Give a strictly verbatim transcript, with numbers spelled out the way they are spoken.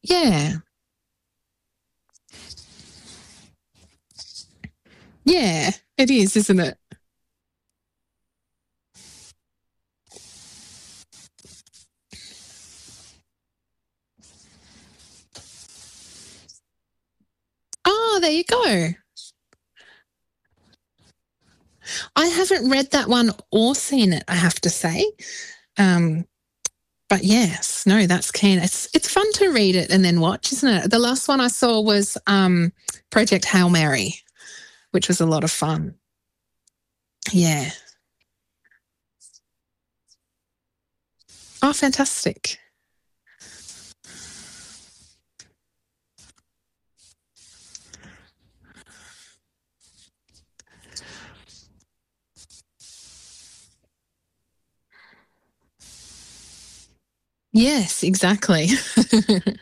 Yeah. Yeah, it is, isn't it? Oh, there you go. I haven't read that one or seen it, I have to say. Um, but yes, no, that's keen. It's it's fun to read it and then watch, isn't it? The last one I saw was um, Project Hail Mary, which was a lot of fun. Yeah. Oh, fantastic. Yes, exactly.